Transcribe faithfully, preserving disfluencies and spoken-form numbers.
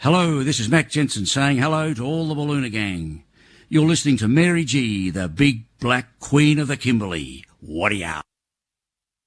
Hello, this is Mac Jensen saying hello to all the Ballooner gang. You're listening to Mary G, the big black queen of the Kimberley. What-a-ya?